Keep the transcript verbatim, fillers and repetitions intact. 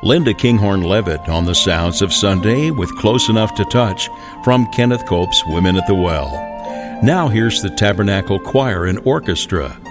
Linda Kinghorn Levitt on the sounds of Sunday with Close Enough to Touch from Kenneth Cope's Women at the Well. Now here's the Tabernacle Choir and Orchestra